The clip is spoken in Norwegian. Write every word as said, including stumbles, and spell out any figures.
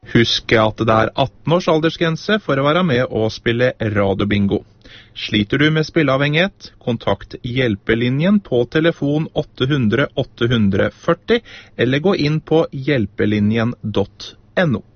Husk at det er atten års aldersgrense for å være med og spille radiobingo. Sliter du med spilleavhengighet, kontakt hjelpelinjen på telefon åtte hundre åtte hundre førti, eller gå inn på hjelpelinjen punktum no.